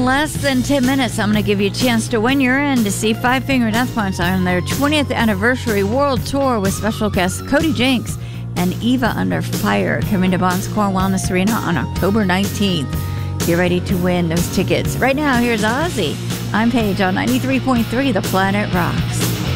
In less than 10 minutes, I'm going to give you a chance to win your in to see Five Finger Death Punch on their 20th anniversary world tour with special guests Cody Jinks and Eva Under Fire, coming to Bonds Core Wellness Arena on October 19th. Get ready to win those tickets. Right now, here's Ozzy. I'm Paige on 93.3 The Planet Rocks.